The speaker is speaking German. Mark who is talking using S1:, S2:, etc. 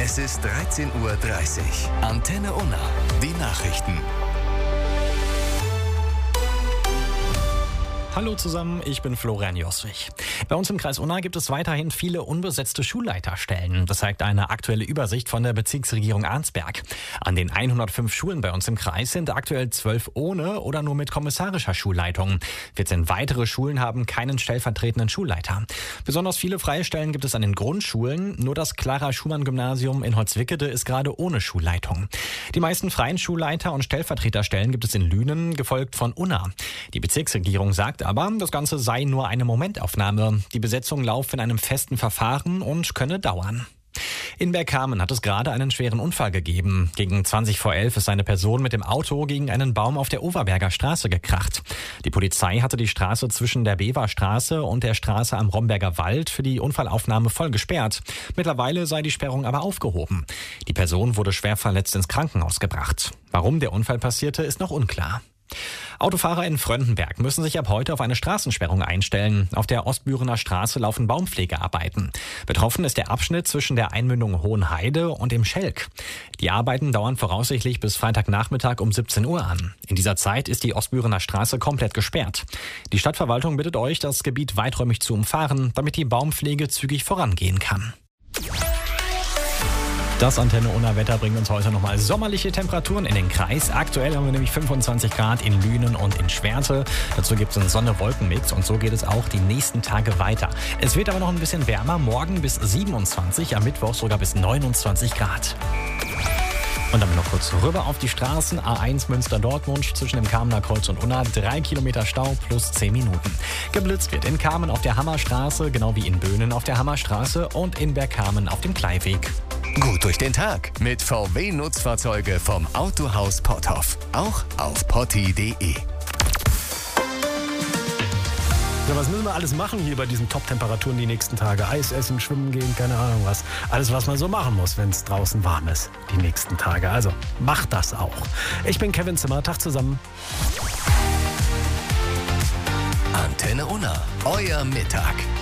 S1: Es ist 13:30 Uhr. Antenne Unna. Die Nachrichten.
S2: Hallo zusammen, ich bin Florian Joswig. Bei uns im Kreis Unna gibt es weiterhin viele unbesetzte Schulleiterstellen. Das zeigt eine aktuelle Übersicht von der Bezirksregierung Arnsberg. An den 105 Schulen bei uns im Kreis sind aktuell 12 ohne oder nur mit kommissarischer Schulleitung. 14 weitere Schulen haben keinen stellvertretenden Schulleiter. Besonders viele freie Stellen gibt es an den Grundschulen. Nur das Clara-Schumann-Gymnasium in Holzwickede ist gerade ohne Schulleitung. Die meisten freien Schulleiter- und Stellvertreterstellen gibt es in Lünen, gefolgt von Unna. Die Bezirksregierung sagt aber, das Ganze sei nur eine Momentaufnahme. Die Besetzung laufe in einem festen Verfahren und könne dauern. In Bergkamen hat es gerade einen schweren Unfall gegeben. Gegen 20 vor 11 ist eine Person mit dem Auto gegen einen Baum auf der Overberger Straße gekracht. Die Polizei hatte die Straße zwischen der Beverstraße und der Straße am Romberger Wald für die Unfallaufnahme voll gesperrt. Mittlerweile sei die Sperrung aber aufgehoben. Die Person wurde schwer verletzt ins Krankenhaus gebracht. Warum der Unfall passierte, ist noch unklar. Autofahrer in Fröndenberg müssen sich ab heute auf eine Straßensperrung einstellen. Auf der Ostbürener Straße laufen Baumpflegearbeiten. Betroffen ist der Abschnitt zwischen der Einmündung Hohenheide und dem Schelk. Die Arbeiten dauern voraussichtlich bis Freitagnachmittag um 17 Uhr an. In dieser Zeit ist die Ostbürener Straße komplett gesperrt. Die Stadtverwaltung bittet euch, das Gebiet weiträumig zu umfahren, damit die Baumpflege zügig vorangehen kann. Das Antenne Unna Wetter bringt uns heute nochmal sommerliche Temperaturen in den Kreis. Aktuell haben wir nämlich 25 Grad in Lünen und in Schwerte. Dazu gibt es einen Sonne-Wolken-Mix und so geht es auch die nächsten Tage weiter. Es wird aber noch ein bisschen wärmer, morgen bis 27, am Mittwoch sogar bis 29 Grad. Und dann noch kurz rüber auf die Straßen. A1 Münster-Dortmund zwischen dem Kamener Kreuz und Unna. 3 Kilometer Stau plus 10 Minuten. Geblitzt wird in Kamen auf der Hammerstraße, genau wie in Böhnen auf der Hammerstraße und in Bergkamen auf dem Kleiweg.
S1: Gut durch den Tag mit VW-Nutzfahrzeuge vom Autohaus Potthoff. Auch auf potti.de.
S3: Ja, was müssen wir alles machen hier bei diesen Top-Temperaturen die nächsten Tage? Eis essen, schwimmen gehen, keine Ahnung was. Alles, was man so machen muss, wenn es draußen warm ist, die nächsten Tage. Also macht das auch. Ich bin Kevin Zimmer, Tag zusammen.
S1: Antenne Unna, euer Mittag.